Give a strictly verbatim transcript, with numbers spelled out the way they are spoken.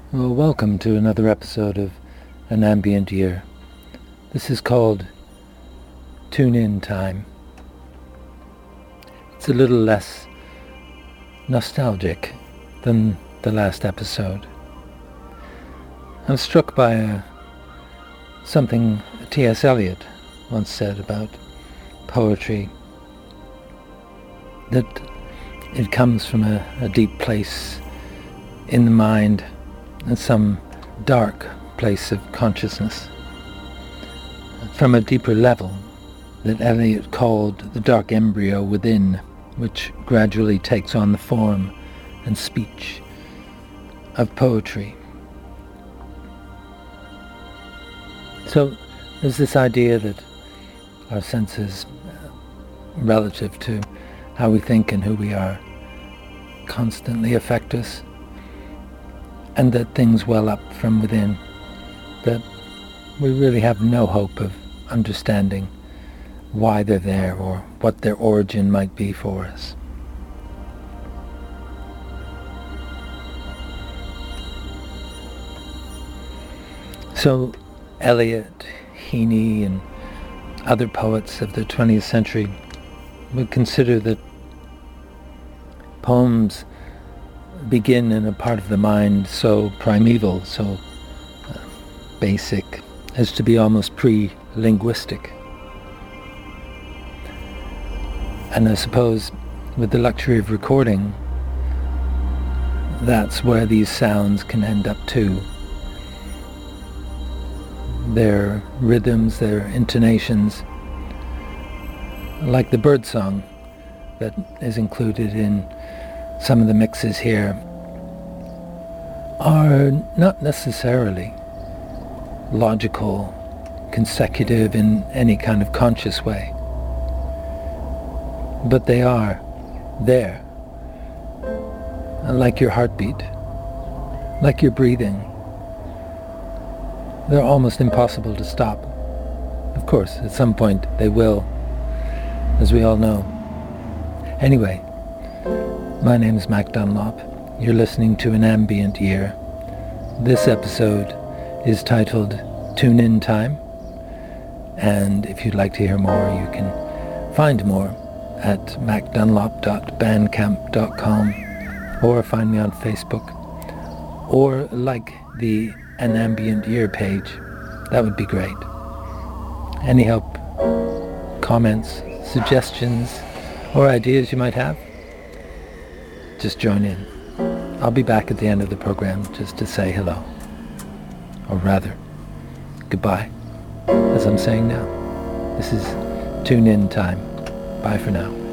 Well, welcome to another episode of An Ambient Year. This is called Tune In Time. It's a little less nostalgic than the last episode. I'm struck by a, something T S Eliot once said about poetry, that it comes from a, a deep place in the mind and some dark place of consciousness, from a deeper level that Eliot called the dark embryo within, which gradually takes on the form and speech of poetry. So there's this idea that our senses, uh, relative to how we think and who we are, constantly affect us, and that things well up from within, that we really have no hope of understanding why they're there or what their origin might be for us. So Eliot, Heaney, and other poets of the twentieth century would consider that poems begin in a part of the mind so primeval, so uh, basic, as to be almost pre-linguistic. And I suppose with the luxury of recording, that's where these sounds can end up too. Their rhythms, their intonations, like the birdsong that is included in some of the mixes here, are not necessarily logical, consecutive in any kind of conscious way, but they are there, like your heartbeat, like your breathing. They're almost impossible to stop. Of course, at some point they will, as we all know. Anyway, my name is Mac Dunlop. You're listening to An Ambient Year. This episode is titled Tune In Time, and if you'd like to hear more, you can find more at mac dunlop dot bandcamp dot com, or find me on Facebook, or like the An Ambient Year page. That would be great. Any help, comments, suggestions, or ideas you might have, just join in. I'll be back at the end of the program just to say hello. Or rather, goodbye, as I'm saying now. This is Tune In Time. Bye for now.